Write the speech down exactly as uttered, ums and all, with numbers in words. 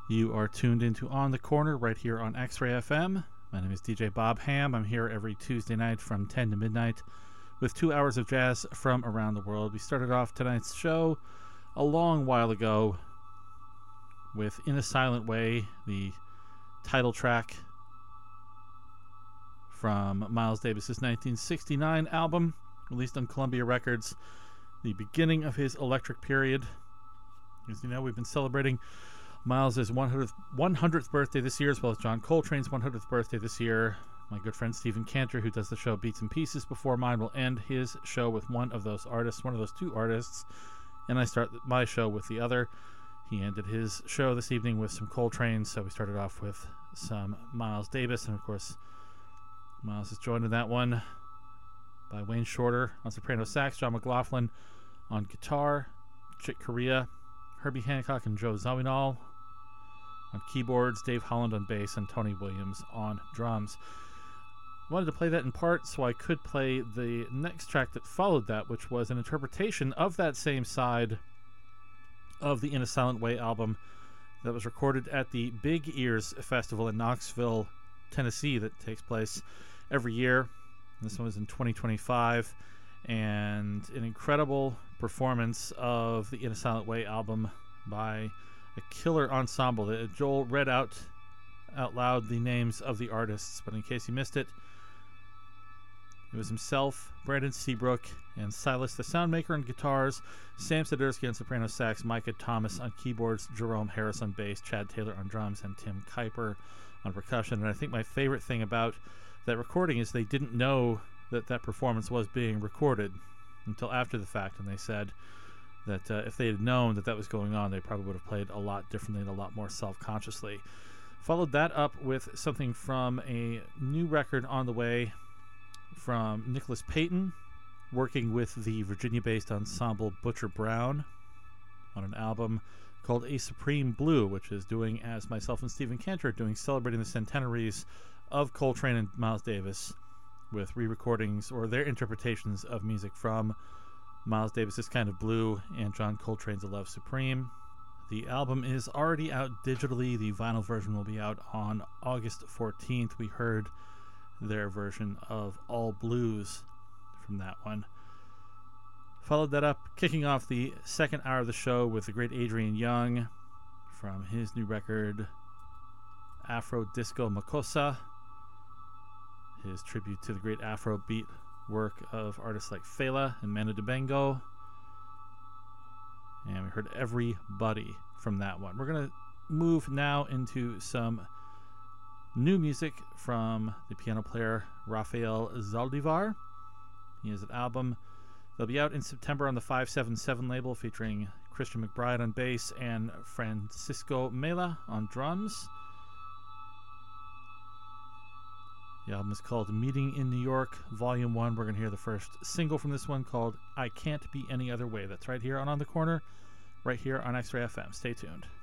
You are tuned into On the Corner right here on X-Ray F M. My name is D J Bob Ham. I'm here every Tuesday night from ten to midnight with two hours of jazz from around the world. We started off tonight's show a long while ago with In a Silent Way, the title track from Miles Davis's nineteen sixty-nine album, released on Columbia Records, the beginning of his electric period. As you know, we've been celebrating Miles' one hundredth, one hundredth birthday this year, as well as John Coltrane's one hundredth birthday this year. My good friend Stephen Cantor, who does the show Beats and Pieces before mine, will end his show with one of those artists, one of those two artists, and I start my show with the other. He ended his show this evening with some Coltrane, so we started off with some Miles Davis, and of course, Miles is joined in that one by Wayne Shorter on soprano sax, John McLaughlin on guitar, Chick Corea, Herbie Hancock and Joe Zawinul on keyboards, Dave Holland on bass, and Tony Williams on drums. I wanted to play that in part so I could play the next track that followed that, which was an interpretation of that same side of the In a Silent Way album that was recorded at the Big Ears Festival in Knoxville, Tennessee, that takes place every year. This one was in twenty twenty-five, and an incredible performance of the In a Silent Way album by a killer ensemble. Joel read out out loud the names of the artists, but in case you missed it, it was himself, Brandon Seabrook, and Silas the Soundmaker on guitars, Sam Sadursky on soprano sax, Micah Thomas on keyboards, Jerome Harris on bass, Chad Taylor on drums, and Tim Kuiper on percussion. And I think my favorite thing about that recording is they didn't know that that performance was being recorded until after the fact, and they said that uh, if they had known that that was going on, they probably would have played a lot differently and a lot more self-consciously. Followed that up with something from a new record on the way from Nicholas Payton, working with the Virginia-based ensemble Butcher Brown on an album called A Supreme Blue, which is doing, as myself and Stephen Cantor are doing, celebrating the centenaries of Coltrane and Miles Davis with re-recordings or their interpretations of music from Miles Davis's Kind of Blue and John Coltrane's A Love Supreme. The album is already out digitally. The vinyl version will be out on August fourteenth. We heard their version of All Blues from that one. Followed that up, kicking off the second hour of the show with the great Adrian Young from his new record, Afro Disco Makossa, his tribute to the great Afrobeat work of artists like Fela and Manu Dibango. And we heard Everybody from that one. We're going to move now into some new music from the piano player Rafael Zaldivar. He has an album that'll be out in September on the five seven seven label, featuring Christian McBride on bass and Francisco Mela on drums. The album is called Meeting in New York, Volume one. We're going to hear the first single from this one called I Can't Be Any Other Way. That's right here on On the Corner, right here on X-Ray F M. Stay tuned.